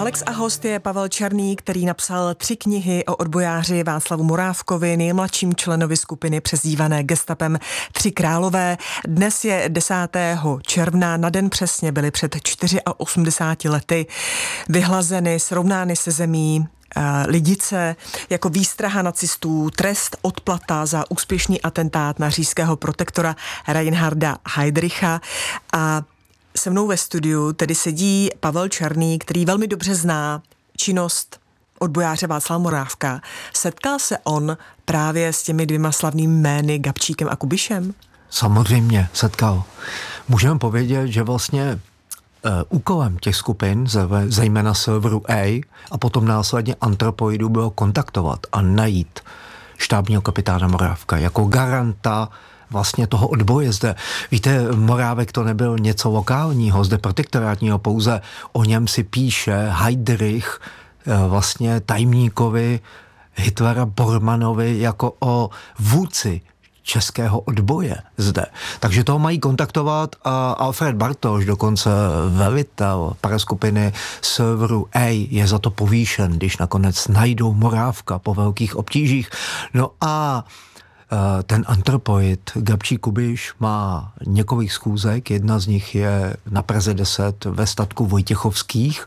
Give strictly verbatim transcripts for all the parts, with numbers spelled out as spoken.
Alex a host je Pavel Černý, který napsal tři knihy o odbojáři Václavu Morávkovi, nejmladším členovi skupiny přezdívané Gestapem Tři králové. Dnes je desátého června, na den přesně byly před osmdesáti čtyřmi lety vyhlazeny, srovnány se zemí Lidice jako výstraha nacistů, trest odplata za úspěšný atentát na říšského protektora Reinharda Heydricha. A se mnou ve studiu tedy sedí Pavel Černý, který velmi dobře zná činnost odbojáře Václava Morávka. Setkal se on právě s těmi dvěma slavnými jmény Gabčíkem a Kubišem? Samozřejmě setkal. Můžeme povědět, že vlastně Uh, úkolem těch skupin, zejména Silveru A a potom následně Antropoidu, bylo kontaktovat a najít štábního kapitána Morávka jako garanta vlastně toho odboje zde. Víte, Morávek to nebyl něco lokálního, zde protektorátního, pouze o něm si píše Heydrich uh, vlastně tajemníkovi Hitlera Bormannovi jako o vůdci českého odboje zde. Takže toho mají kontaktovat a Alfred Bartoš, dokonce velitel paraskupiny Silveru A, je za to povýšen, když nakonec najdou Morávka po velkých obtížích. No a ten antropoid Gabčík Kubiš má několik schůzek, jedna z nich je na Praze deset ve statku Vojtěchovských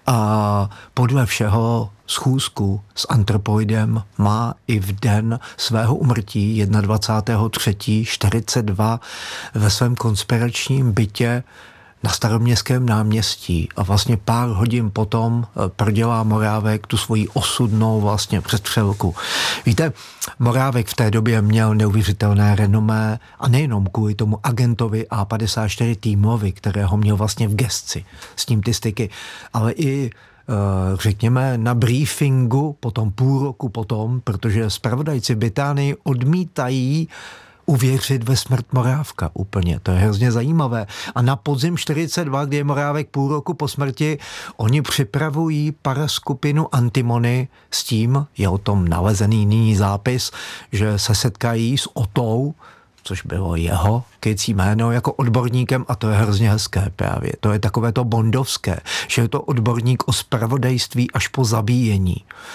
a podle všeho schůzku s antropoidem má i v den svého umrtí dvacátého třetího čtyřicet dva ve svém konspiračním bytě na Staroměstském náměstí a vlastně pár hodin potom prodělá Morávek tu svoji osudnou vlastně přestřelku. Víte, Morávek v té době měl neuvěřitelné renomé a nejenom kvůli tomu agentovi A padesát čtyři týmovi, kterého měl vlastně v gesci s ním ty styky, ale i řekněme na briefingu potom půl roku potom, protože zpravodajci Británii odmítají uvěřit ve smrt Morávka úplně. To je hrozně zajímavé. A na podzim čtyřicet dva, kdy je Morávek půl roku po smrti, oni připravují paraskupinu Antimony s tím, je o tom nalezený nyní zápis, že se setkají s Otou, což bylo jeho kecí jméno, jako odborníkem, a to je hrozně hezké právě. To je takové to bondovské, že je to odborník o zpravodajství až po zabíjení.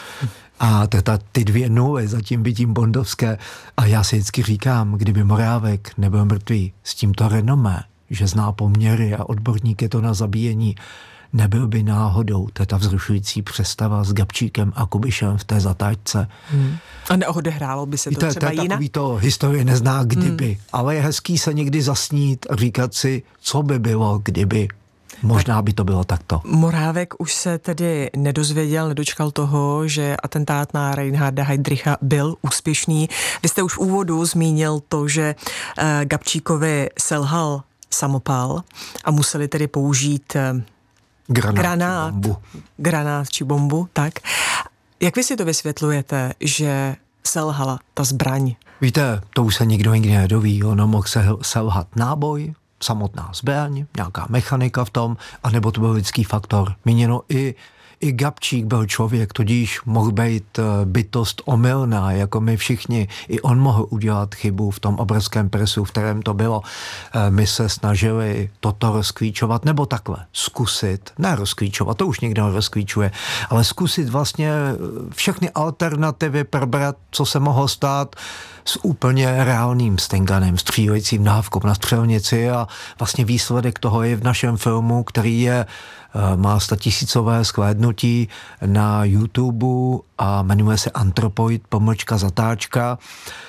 A teda ty dvě nuly zatím bytím bondovské. A já si vždycky říkám, kdyby Morávek nebyl mrtvý s tímto renomé, že zná poměry a odborník je to na zabíjení, nebyl by náhodou ta vzrušující přestava s Gabčíkem a Kubišem v té zatáčce. Hmm. A neodehrálo by se to, to třeba jinak? Takový to historie nezná kdyby, hmm. ale je hezký se někdy zasnít a říkat si, co by bylo, kdyby. Možná by to bylo takto. Morávek už se tedy nedozvěděl, nedočkal toho, že atentát na Reinharda Heydricha byl úspěšný. Vy jste už v úvodu zmínil to, že uh, Gabčíkovi selhal samopal a museli tedy použít uh, granát, granát, či bombu. granát či bombu. Tak. Jak vy si to vysvětlujete, že selhala ta zbraň? Víte, to už se nikdo nikdy nedoví. Ono mohl selhat náboj, samotná zbraň, nějaká mechanika v tom, anebo to byl lidský faktor. Míněno i, i Gabčík byl člověk, tudíž mohl být bytost omylná, jako my všichni. I on mohl udělat chybu v tom obrovském presu, v kterém to bylo. My se snažili toto rozklíčovat, nebo takhle, zkusit, ne rozklíčovat, to už nikdo rozklíčuje, ale zkusit vlastně všechny alternativy probrat, co se mohlo stát s úplně reálným Stenganem, střílejícím dávkou na střelnici, a vlastně výsledek toho je v našem filmu, který je, má statisícové shlédnutí na YouTube a jmenuje se Antropoid pomlčka zatáčka.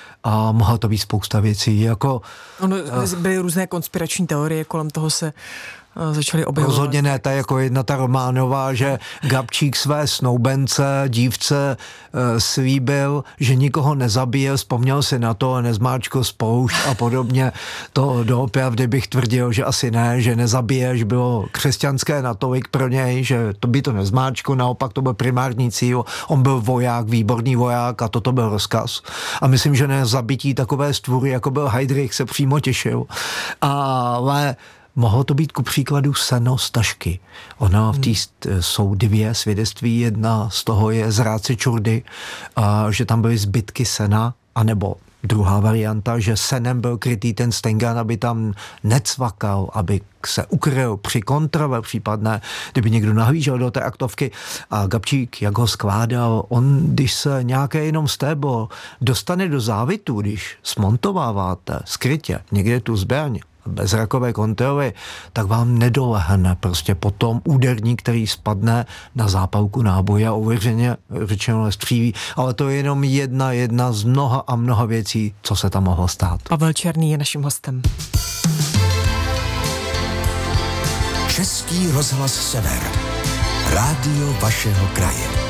A mohla to být spousta věcí. Jako, ono byly různé konspirační teorie, kolem toho se začaly objevovat. Rozhodně ne, ta jako jedna ta románová, že Gabčík své snoubence, dívce e, slíbil, že nikoho nezabije, vzpomněl si na to a nezmáčkl spoušť a podobně. To doopravdy bych tvrdil, že asi ne, že nezabiješ, bylo křesťanské natolik pro něj, že to by to nezmáčkl, naopak to byl primární cíl. On byl voják, výborný voják a toto byl rozkaz. A myslím, že na zabití takové stvůry, jako byl Heydrich, se přímo těšil. Ale mohlo to být ku příkladu seno z tašky. Ona v té hmm. jsou dvě svědectví, jedna z toho je z Ráci Čurdy, a že tam byly zbytky sena, anebo Druhá varianta, že senem byl krytý ten Stengan, aby tam necvakal, aby se ukryl při kontrole případné, kdyby někdo nahlížel do té aktovky. A Gabčík, jak ho skládal, on, když se nějaké jenom stéblo dostane do závitu, když smontováváte skrytě někde tu zbraň, bez rakové kontroly, tak vám nedolehne prostě potom úderník, který spadne na zápalku náboje a uvěřeně řečeno nestříví. Ale to je jenom jedna, jedna z mnoha a mnoha věcí, co se tam mohlo stát. Pavel Černý je naším hostem. Český rozhlas Sever. Rádio vašeho kraje.